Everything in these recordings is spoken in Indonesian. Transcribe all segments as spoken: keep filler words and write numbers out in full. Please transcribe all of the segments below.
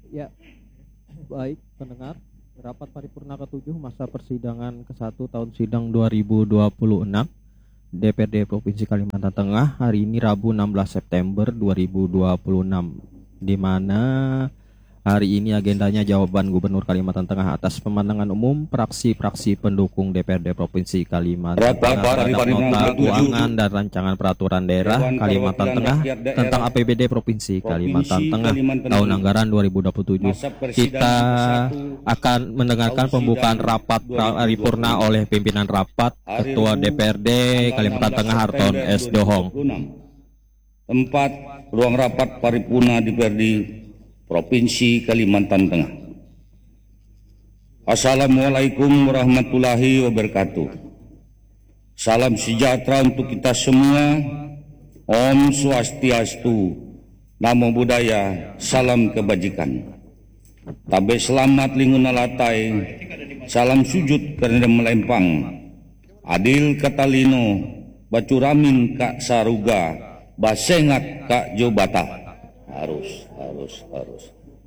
Ya, baik pendengar, rapat paripurna ketujuh masa persidangan ke satu tahun sidang dua ribu dua puluh enam D P R D Provinsi Kalimantan Tengah hari ini Rabu enam belas September dua ribu dua puluh enam, di mana hari ini agendanya jawaban Gubernur Kalimantan Tengah atas pemandangan umum praksi-praksi pendukung D P R D Provinsi Kalimantan Tengah terhadap nota keuangan dan rancangan peraturan daerah Kalimantan Tengah tentang A P B D Provinsi Kalimantan Tengah tahun anggaran dua ribu dua puluh tujuh. Kita akan mendengarkan pembukaan rapat paripurna oleh pimpinan rapat Ketua D P R D Kalimantan Tengah Harton S. Dohong. Tempat ruang rapat paripurna D P R D Provinsi Kalimantan Tengah. Assalamualaikum warahmatullahi wabarakatuh. Salam sejahtera untuk kita semua. Om Swastiastu, Namo Buddhaya, salam kebajikan. Tabe selamat linguna latai, salam sujud karena melempang. Adil katalino, bacuramin kak saruga, basengat kak jobata. Harus, harus, harus.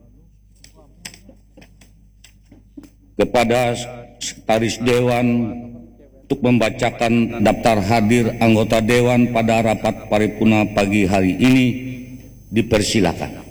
Kepada Sekretaris Dewan untuk membacakan daftar hadir anggota Dewan pada rapat paripurna pagi hari ini, dipersilakan.